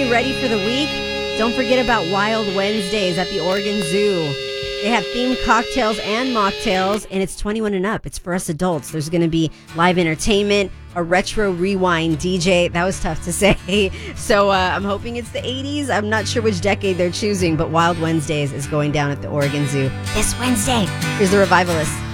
you ready for the week? Don't forget about Wild Wednesdays at the Oregon Zoo. They have themed cocktails and mocktails, and it's 21 and up. It's for us adults. There's going to be live entertainment, a retro rewind DJ. That was tough to say. So I'm hoping it's the 80s. I'm not sure which decade they're choosing, but Wild Wednesdays is going down at the Oregon Zoo this Wednesday. Here's the Revivalists.